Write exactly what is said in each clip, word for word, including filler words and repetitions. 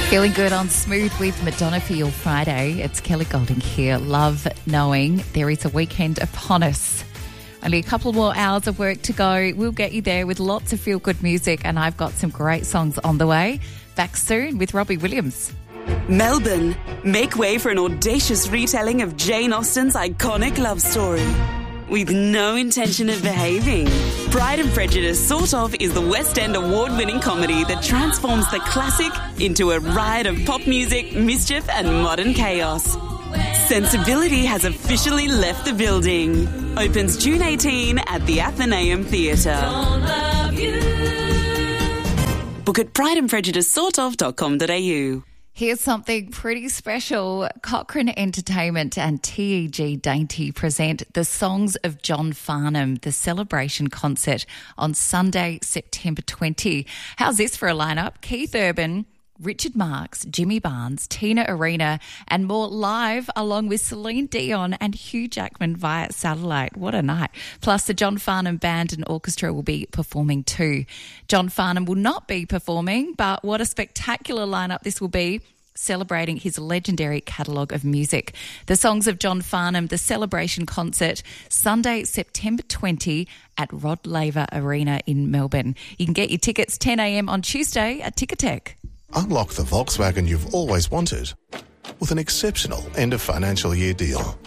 Feeling good on Smooth with Madonna for your Friday. It's Kelly Golding here. Love knowing there is a weekend upon us. Only a couple more hours of work to go. We'll get you there with lots of feel-good music, and I've got some great songs on the way. Back soon with Robbie Williams. Melbourne, make way for an audacious retelling of Jane Austen's iconic love story. With no intention of behaving, Pride and Prejudice Sort Of is the West End award-winning comedy that transforms the classic into a riot of pop music, mischief and modern chaos. Sensibility has officially left the building. Opens June eighteenth at the Athenaeum Theatre. Book at pride and prejudice sort of dot com dot a u. Here's something pretty special. Cochrane Entertainment and T E G Dainty present the Songs of John Farnham, the celebration concert on Sunday, September twentieth. How's this for a lineup? Keith Urban, Richard Marx, Jimmy Barnes, Tina Arena and more live along with Celine Dion and Hugh Jackman via satellite. What a night. Plus the John Farnham Band and Orchestra will be performing too. John Farnham will not be performing, but what a spectacular lineup this will be, celebrating his legendary catalogue of music. The Songs of John Farnham, the celebration concert, Sunday, September twentieth at Rod Laver Arena in Melbourne. You can get your tickets ten a.m. on Tuesday at Ticketek. Unlock the Volkswagen you've always wanted with an exceptional end of financial year deal.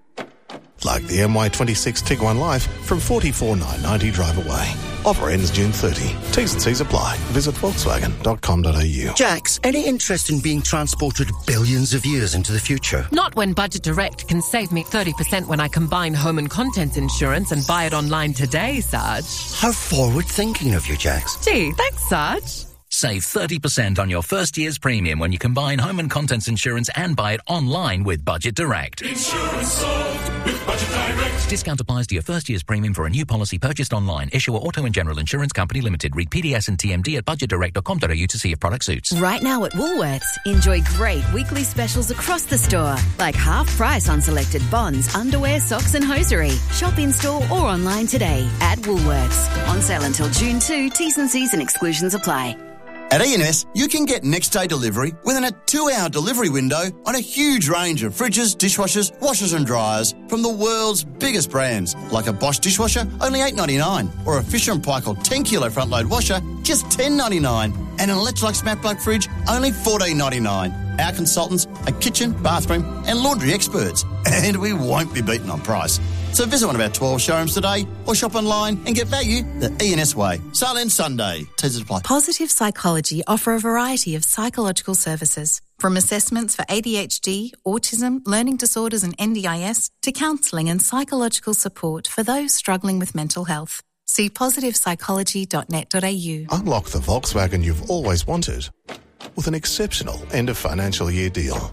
Like the M Y twenty-six Tiguan Life from forty-four thousand nine hundred ninety drive away. Offer ends June thirtieth. T's and C's apply. Visit volkswagen dot com dot a u. Jax, any interest in being transported billions of years into the future? Not when Budget Direct can save me thirty percent when I combine home and contents insurance and buy it online today, Sarge. How forward-thinking of you, Jax. Gee, thanks, Sarge. Save thirty percent on your first year's premium when you combine home and contents insurance and buy it online with Budget Direct. Insurance solved with Budget Direct. Discount applies to your first year's premium for a new policy purchased online. Issuer Auto and General Insurance Company Limited. Read P D S and T M D at budget direct dot com dot a u to see if product suits. Right now at Woolworths, enjoy great weekly specials across the store, like half price on selected bonds, underwear, socks and hosiery. Shop in store or online today at Woolworths. On sale until June second. T's and C's and exclusions apply. At E and S, you can get next-day delivery within a two-hour delivery window on a huge range of fridges, dishwashers, washers and dryers from the world's biggest brands, like a Bosch dishwasher, only eight dollars ninety-nine, or a Fisher and Paykel ten kilo front-load washer, just ten dollars ninety-nine, and an Electrolux Smart Plug fridge, only fourteen dollars ninety-nine. Our consultants are kitchen, bathroom and laundry experts, and we won't be beaten on price. So visit one of our twelve showrooms today or shop online and get value the E and S way. Silent Sunday. T's apply. Positive Psychology offer a variety of psychological services, from assessments for A D H D, autism, learning disorders and N D I S, to counselling and psychological support for those struggling with mental health. See positive psychology dot net dot a u. Unlock the Volkswagen you've always wanted with an exceptional end of financial year deal.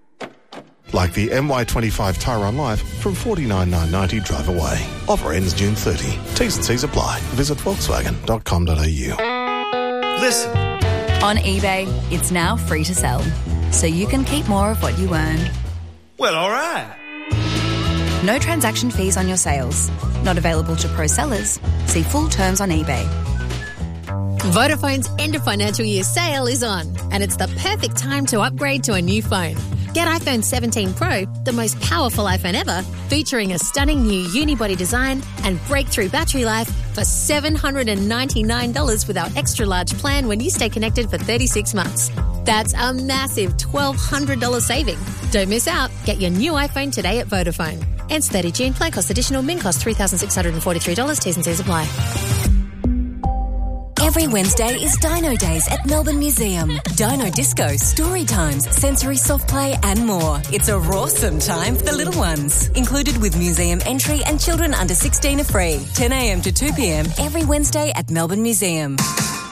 Like the M Y twenty-five Tyrone Life from forty-nine thousand nine hundred ninety drive away. Offer ends June thirtieth. T's and C's apply. Visit volkswagen dot com dot a u. Listen. On eBay, it's now free to sell, so you can keep more of what you earn. Well, all right. No transaction fees on your sales. Not available to pro sellers. See full terms on eBay. Vodafone's end of financial year sale is on, and it's the perfect time to upgrade to a new phone. Get iPhone seventeen Pro, the most powerful iPhone ever, featuring a stunning new unibody design and breakthrough battery life for seven hundred ninety-nine dollars with our extra large plan when you stay connected for thirty-six months. That's a massive twelve hundred dollars saving. Don't miss out. Get your new iPhone today at Vodafone. Ends thirtieth June. Plan cost additional. Min cost three thousand six hundred forty-three dollars. T's and C's apply. Every Wednesday is Dino Days at Melbourne Museum. Dino Disco, story times, sensory soft play and more. It's a rawsome time for the little ones. Included with museum entry and children under sixteen are free. ten a.m. to two p.m. every Wednesday at Melbourne Museum.